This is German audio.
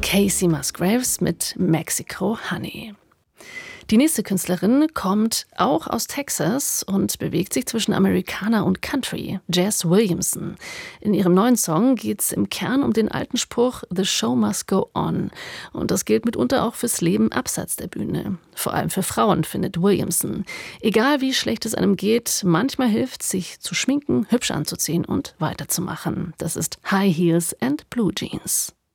Casey Musgraves mit Mexico Honey. Die nächste Künstlerin kommt auch aus Texas und bewegt sich zwischen Americana und Country, Jazz Williamson. In ihrem neuen Song geht es im Kern um den alten Spruch „The show must go on". Und das gilt mitunter auch fürs Leben abseits der Bühne. Vor allem für Frauen, findet Williamson. Egal wie schlecht es einem geht, manchmal hilft sich zu schminken, hübsch anzuziehen und weiterzumachen. Das ist High Heels and Blue Jeans.